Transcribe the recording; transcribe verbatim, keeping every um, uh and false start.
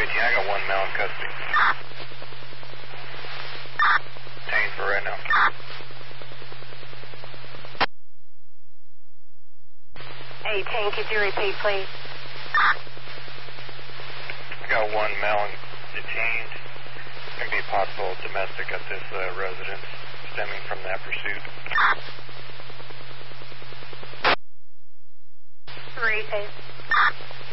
eighteen, I got one male in custody. Detained for right now. eighteen, could you repeat, please? I got one male detained. There can be possible domestic at this uh, residence stemming from that pursuit. Repeat.